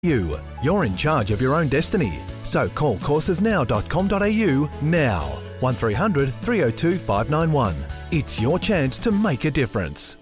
You're in charge of your own destiny. So call coursesnow.com.au now. 1300 302 591. It's your chance to make a difference.